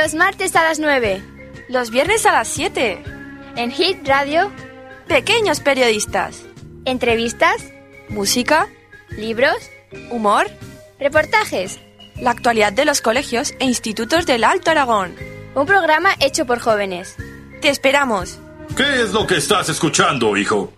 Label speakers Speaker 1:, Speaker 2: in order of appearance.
Speaker 1: Los martes a las 9.
Speaker 2: Los viernes a las 7.
Speaker 1: En Hit Radio.
Speaker 2: Pequeños periodistas.
Speaker 1: Entrevistas.
Speaker 2: Música.
Speaker 1: Libros.
Speaker 2: Humor.
Speaker 1: Reportajes.
Speaker 2: La actualidad de los colegios e institutos del Alto Aragón.
Speaker 1: Un programa hecho por jóvenes.
Speaker 2: Te esperamos.
Speaker 3: ¿Qué es lo que estás escuchando, hijo?